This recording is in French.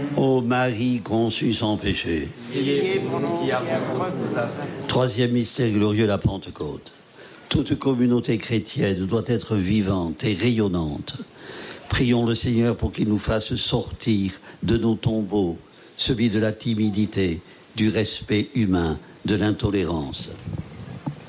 Ô Marie conçue sans péché. Priez pour nous qui avons recours à ça. Troisième mystère glorieux, la Pentecôte. Toute communauté chrétienne doit être vivante et rayonnante. Prions le Seigneur pour qu'il nous fasse sortir de nos tombeaux, celui de la timidité, du respect humain, de l'intolérance.